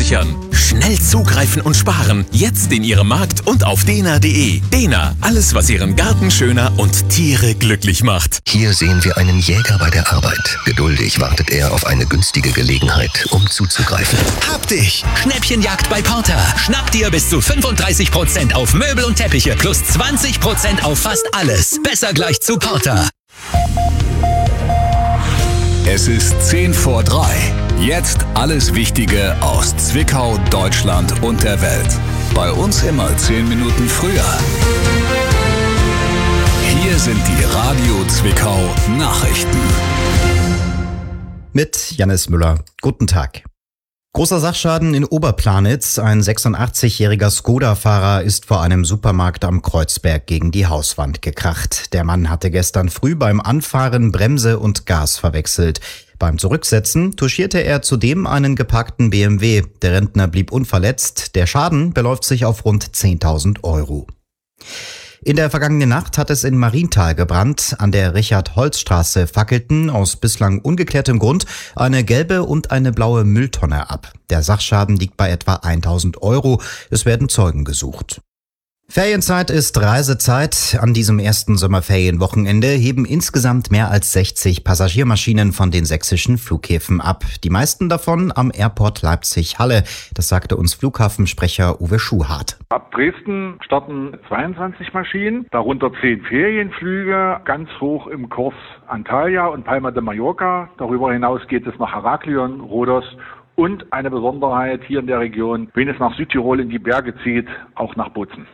absichern. Schnell zugreifen und sparen. Jetzt in Ihrem Markt und auf dena.de. Dena, alles was Ihren Garten schöner und Tiere glücklich macht. Hier sehen wir einen Jäger bei der Arbeit. Geduldig wartet er auf eine günstige Gelegenheit, um zuzugreifen. Hab dich! Schnäppchenjagd bei Porter. Schnapp dir bis zu 35% auf Möbel und Teppiche plus 20% auf fast alles. Besser gleich zu Porter. Es ist 2:10. Jetzt alles Wichtige aus Zwickau, Deutschland und der Welt. Bei uns immer 10 Minuten früher. Hier sind die Radio Zwickau Nachrichten. Mit Jannis Müller. Guten Tag. Großer Sachschaden in Oberplanitz. Ein 86-jähriger Skoda-Fahrer ist vor einem Supermarkt am Kreuzberg gegen die Hauswand gekracht. Der Mann hatte gestern früh beim Anfahren Bremse und Gas verwechselt. Beim Zurücksetzen touchierte er zudem einen geparkten BMW. Der Rentner blieb unverletzt. Der Schaden beläuft sich auf rund 10.000 Euro. In der vergangenen Nacht hat es in Marienthal gebrannt. An der Richard-Holz-Straße fackelten aus bislang ungeklärtem Grund eine gelbe und eine blaue Mülltonne ab. Der Sachschaden liegt bei etwa 1.000 Euro. Es werden Zeugen gesucht. Ferienzeit ist Reisezeit. An diesem ersten Sommerferienwochenende heben insgesamt mehr als 60 Passagiermaschinen von den sächsischen Flughäfen ab. Die meisten davon am Airport Leipzig-Halle. Das sagte uns Flughafensprecher Uwe Schuhart. Ab Dresden starten 22 Maschinen, darunter 10 Ferienflüge, ganz hoch im Kurs Antalya und Palma de Mallorca. Darüber hinaus geht es nach Heraklion, Rhodos und eine Besonderheit hier in der Region, wenn es nach Südtirol in die Berge zieht, auch nach Bozen.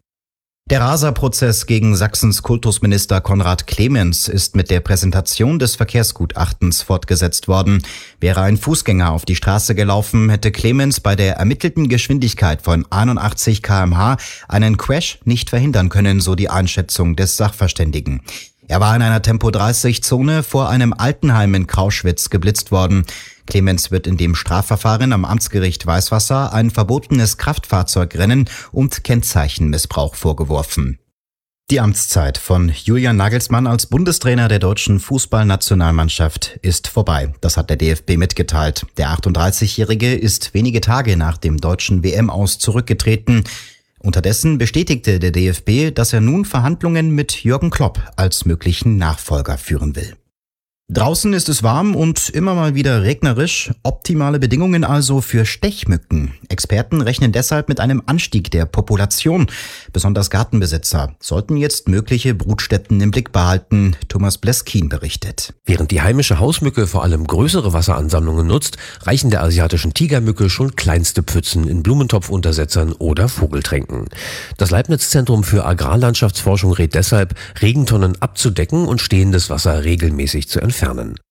Der Rasa-Prozess gegen Sachsens Kultusminister Konrad Clemens ist mit der Präsentation des Verkehrsgutachtens fortgesetzt worden. Wäre ein Fußgänger auf die Straße gelaufen, hätte Clemens bei der ermittelten Geschwindigkeit von 81 km/h einen Crash nicht verhindern können, so die Einschätzung des Sachverständigen. Er war in einer Tempo-30-Zone vor einem Altenheim in Krauschwitz geblitzt worden. Clemens wird in dem Strafverfahren am Amtsgericht Weißwasser ein verbotenes Kraftfahrzeugrennen und Kennzeichenmissbrauch vorgeworfen. Die Amtszeit von Julian Nagelsmann als Bundestrainer der deutschen Fußballnationalmannschaft ist vorbei. Das hat der DFB mitgeteilt. Der 38-Jährige ist wenige Tage nach dem deutschen WM-Aus zurückgetreten. Unterdessen bestätigte der DFB, dass er nun Verhandlungen mit Jürgen Klopp als möglichen Nachfolger führen will. Draußen ist es warm und immer mal wieder regnerisch. Optimale Bedingungen also für Stechmücken. Experten rechnen deshalb mit einem Anstieg der Population. Besonders Gartenbesitzer sollten jetzt mögliche Brutstätten im Blick behalten. Thomas Bleskin berichtet. Während die heimische Hausmücke vor allem größere Wasseransammlungen nutzt, reichen der asiatischen Tigermücke schon kleinste Pfützen in Blumentopfuntersetzern oder Vogeltränken. Das Leibniz-Zentrum für Agrarlandschaftsforschung rät deshalb, Regentonnen abzudecken und stehendes Wasser regelmäßig zu entfernen.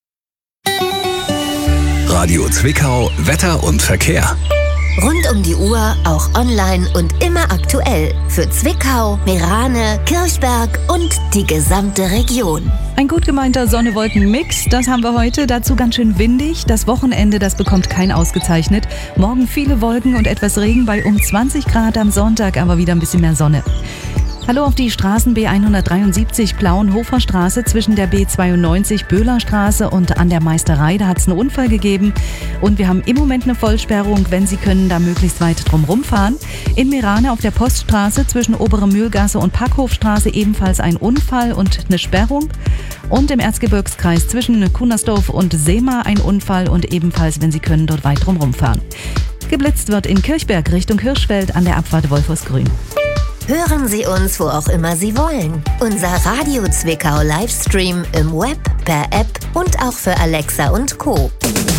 Radio Zwickau, Wetter und Verkehr. Rund um die Uhr, auch online und immer aktuell. Für Zwickau, Meerane, Kirchberg und die gesamte Region. Ein gut gemeinter Sonne-Wolken-Mix, das haben wir heute. Dazu ganz schön windig. Das Wochenende, das bekommt kein ausgezeichnet. Morgen viele Wolken und etwas Regen bei um 20 Grad, am Sonntag aber wieder ein bisschen mehr Sonne. Hallo auf die Straßen B173 Plaunhofer Straße zwischen der B92 Böhler Straße und an der Meisterei. Da hat es einen Unfall gegeben und wir haben im Moment eine Vollsperrung. Wenn Sie können, da möglichst weit drum rumfahren. In Meerane auf der Poststraße zwischen Obere Mühlgasse und Packhofstraße ebenfalls ein Unfall und eine Sperrung. Und im Erzgebirgskreis zwischen Kunersdorf und Sehma ein Unfall und ebenfalls, wenn Sie können, dort weit drum rumfahren. Geblitzt wird in Kirchberg Richtung Hirschfeld an der Abfahrt Wolfersgrün. Hören Sie uns, wo auch immer Sie wollen. Unser Radio Zwickau Livestream im Web, per App und auch für Alexa und Co.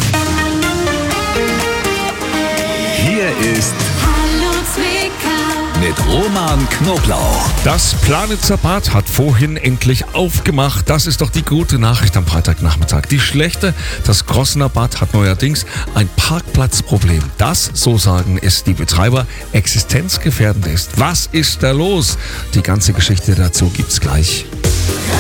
Hier ist Hallo Zwickau mit Roman Knoblauch. Das Planitzer Bad hat vorhin endlich aufgemacht. Das ist doch die gute Nachricht am Freitagnachmittag. Die schlechte, das Grossener Bad hat neuerdings ein Parkplatzproblem. Das, so sagen es die Betreiber, existenzgefährdend ist. Was ist da los? Die ganze Geschichte dazu gibt's gleich.